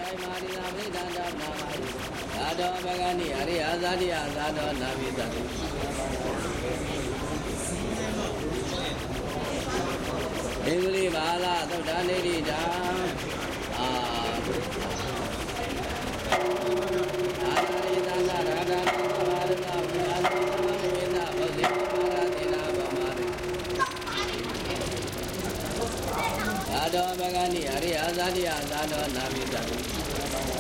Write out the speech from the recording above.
Jai Marina Vedanta Namai Sado Bhagani Hari Azadiya Sado Nabi Sado Ingli Bala Tadani Rida Adari Dana Radana Savarana Vyana Vena Vasima Maradina Bamari Sado Bhagani Hari Azadiya Sado Nabi Sado